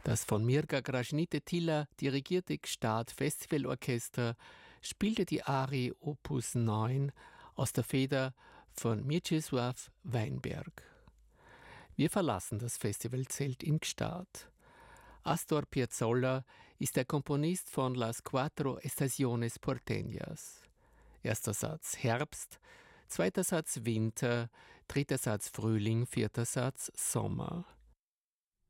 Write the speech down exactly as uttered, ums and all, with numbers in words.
Das von Mirga Gražnytė-Tyla dirigierte Gstaad Festivalorchester spielte die Arie Opus neun aus der Feder von Mieczysław Weinberg. Wir verlassen das Festivalzelt in Gstaad. Astor Piazzolla ist der Komponist von Las Cuatro Estaciones Porteñas. Erster Satz Herbst, zweiter Satz Winter, dritter Satz Frühling, vierter Satz Sommer.